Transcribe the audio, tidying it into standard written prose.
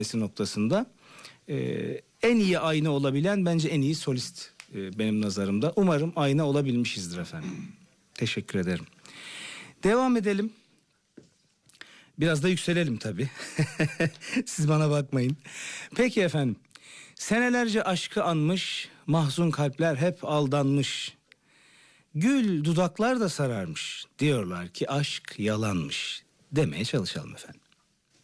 noktasında en iyi ayna olabilen bence en iyi solist benim nazarımda. Umarım ayna olabilmişizdir efendim. Teşekkür ederim. Devam edelim. Biraz da yükselelim tabii. Siz bana bakmayın. Peki efendim. Senelerce aşkı anmış, mahzun kalpler hep aldanmış. Gül dudaklar da sararmış. Diyorlar ki aşk yalanmış. Demeye çalışalım efendim.